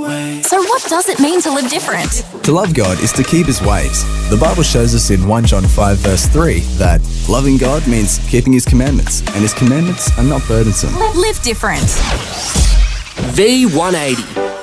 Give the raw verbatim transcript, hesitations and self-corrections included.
So what does it mean to live different? To love God is to keep His ways. The Bible shows us in First John five verse three that loving God means keeping His commandments, and His commandments are not burdensome. Live different. V one eighty.